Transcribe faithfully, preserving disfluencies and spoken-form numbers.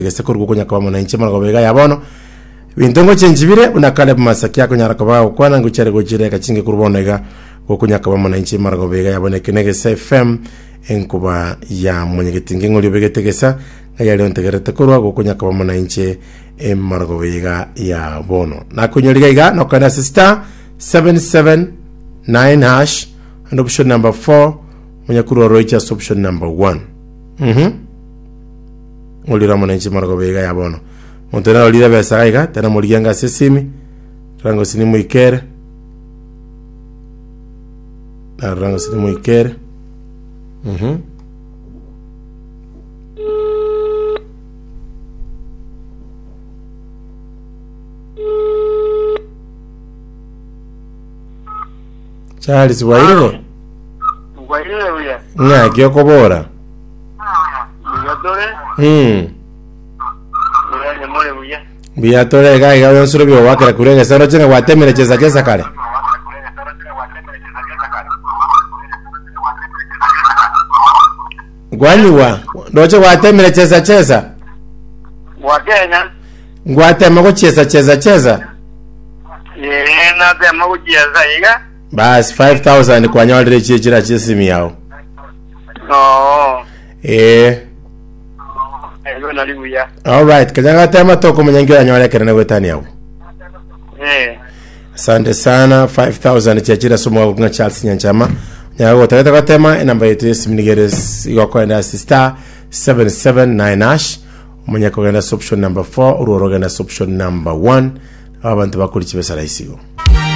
gese kurgo kunya kwa mwananchi mara gobega yabono bintongo chenjibire unakale masaki yako nyara kwa kwana nguchere gojire kachinge kurbonega kunya kwa mwananchi mara gobega yabone kinege F M enkuba ya mwenyegetinge ngoli begetegesa ngayale ontegerete kurwa kunya kwa mwananchi e mara gobega yabono na kunyoliga iga no kana star seven seven nine hash and option number four mwenye kurwa roicha option number one. Mhm. Olira mwananchi mara gobega yabono montena olira besa iga tena mulianga sesimi rango sini muikere na rango sini muikere. Mhm. Charles wairo wairo uya nga kyoko bora yadore mm uya mole uya biatore ga ga yonsuro bio wakira kurenge sano chenga watemere cheza cheza kale gwaniwa ndoche watemere cheza cheza watena ngwatema ko cheza cheza cheza ye na tema ko cheza iga bas five thousand kwa nyawale chechira chesimi yao no eh ego na libuya all right kajanga tema toko mnyangira nyawale kerene wetani yao eh asante sana five thousand chechira somo kwa Charles Nyanchama nyago tagata kwa tema namba yetu ya siminigeres iko kwa enda star seven seven nine hash mwenye kwa enda option number four uroroga na option number one abantu bakuri chibesa raisigo.